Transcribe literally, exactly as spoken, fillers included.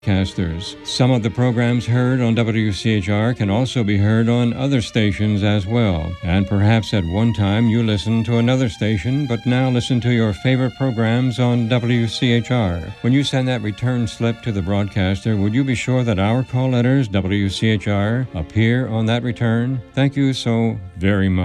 Casters. Some of the programs heard on W C H R can also be heard on other stations as well. And perhaps at one time you listened to another station, but now listen to your favorite programs on W C H R. When you send that return slip to the broadcaster, would you be sure that our call letters, W C H R, appear on that return? Thank you so very much.